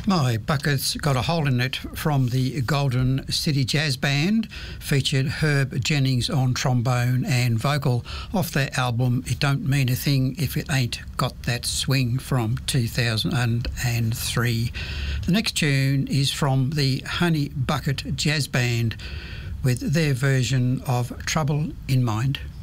My Bucket's Got a Hole in It from the Golden City Jazz Band featured Herb Jennings on trombone and vocal off their album It Don't Mean a Thing If It Ain't Got That Swing from 2003. The next tune is from the Honey Bucket Jazz Band with their version of Trouble in Mind.